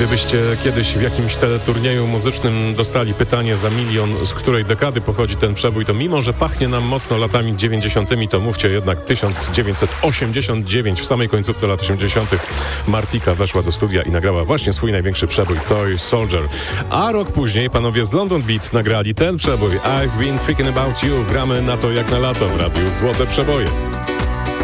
Gdybyście kiedyś w jakimś teleturnieju muzycznym dostali pytanie za milion, z której dekady pochodzi ten przebój, to mimo, że pachnie nam mocno latami 90., to mówcie jednak 1989. W samej końcówce lat 80. Martika weszła do studia i nagrała właśnie swój największy przebój, Toy Soldier. A rok później panowie z London Beat nagrali ten przebój, I've Been Thinking About You. Gramy na to jak na lato w radiu Złote Przeboje.